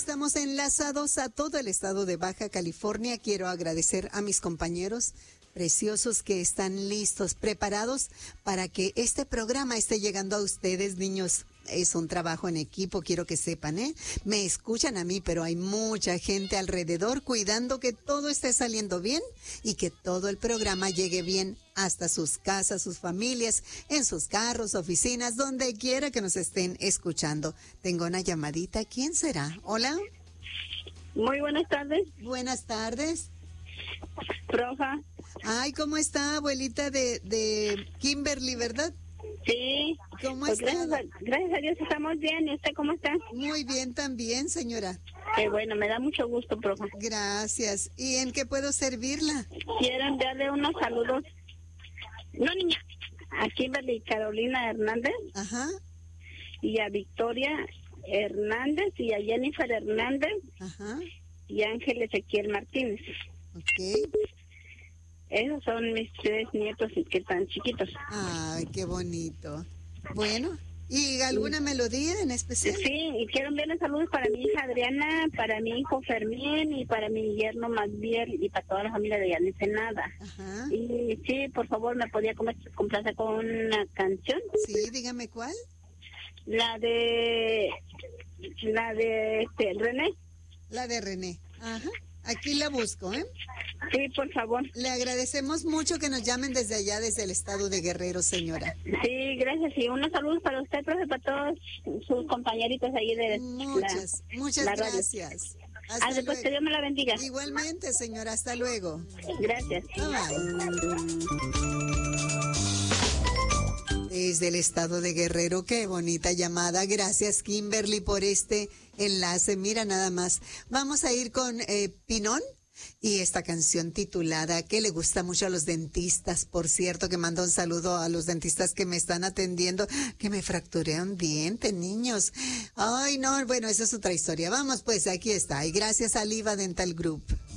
estamos enlazados a todo el estado de Baja California. Quiero agradecer a mis compañeros preciosos que están listos, preparados para que este programa esté llegando a ustedes, niños. Es un trabajo en equipo, quiero que sepan, ¿eh? Me escuchan a mí, pero hay mucha gente alrededor cuidando que todo esté saliendo bien y que todo el programa llegue bien hasta sus casas, sus familias, en sus carros, oficinas, donde quiera que nos estén escuchando. Tengo una llamadita. ¿Quién será? Hola. Muy buenas tardes. Buenas tardes. Profa. Ay, ¿cómo está, abuelita de Kimberly, verdad? Sí. ¿Cómo pues está? gracias a Dios estamos bien. ¿Y usted cómo está? Muy bien también, señora. Qué bueno, me da mucho gusto, profa. Gracias. ¿Y en qué puedo servirla? Quiero enviarle unos saludos. No, niña. A Kimberly Carolina Hernández. Ajá. Y a Victoria Hernández y a Jennifer Hernández. Ajá. Y a Ángel Ezequiel Martínez. Ok. Esos son mis 3 nietos que están chiquitos. Ay, qué bonito. Bueno, ¿y alguna melodía en especial? Sí, y quiero enviarle saludos para mi hija Adriana, para mi hijo Fermín y para mi yerno Magdiel y para toda la familia de Yanis Senada. Ajá. Y sí, por favor, ¿me podía complacer con una canción? Sí, dígame cuál. La de René. La de René. Ajá. Aquí la busco, ¿eh? Sí, por favor. Le agradecemos mucho que nos llamen desde allá, desde el estado de Guerrero, señora. Sí, gracias. Y unos saludos para usted, profe, para todos sus compañeritos ahí de Muchas la radio. Gracias. Hasta Después luego. que Dios me la bendiga. Igualmente, señora. Hasta luego. Gracias. Desde el estado de Guerrero, qué bonita llamada. Gracias, Kimberly, por este enlace. Mira nada más. Vamos a ir con Pinón y esta canción titulada que le gusta mucho a los dentistas. Por cierto, que mando un saludo a los dentistas que me están atendiendo, que me fracturé un diente, niños. Ay, no, bueno, esa es otra historia. Vamos, pues, aquí está. Y gracias a Liva Dental Group.